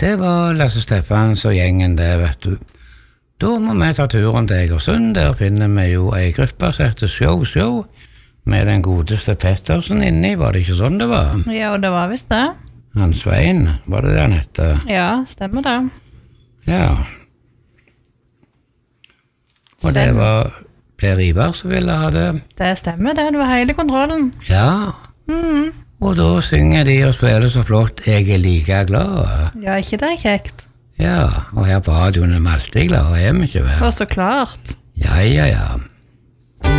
Det var Lasse Steffans og gjengen der, vet du. Da må vi ta turen til Egersund. Der finner vi jo en gruppe som heter Show, med den godeste Pettersen inni. Var det ikke sånn det var? Ja, det var visst det. Hans Svein, var det han hette? Ja, stemmer det. Ja. Og det var Per Ivar som ville ha det. Det stemmer det, det var hele kontrollen. Ja. Og da synger de og spiller så flott, jeg er like glad. Ja, ikke det kjekt. Ja, og her på radioen er vi alltid glad, er vi ikke vel? Og så klart. Ja.